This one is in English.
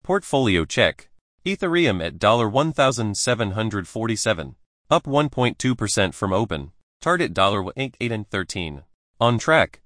Portfolio check. Ethereum at $1,747. Up 1.2% from open. Target $1.813. On track.